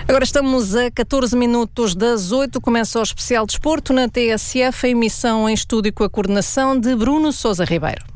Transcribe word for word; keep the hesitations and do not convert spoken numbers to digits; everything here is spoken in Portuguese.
Agora estamos a catorze minutos das oito, começa o especial desporto na T S F, a emissão em estúdio com a coordenação de Bruno Sousa Ribeiro.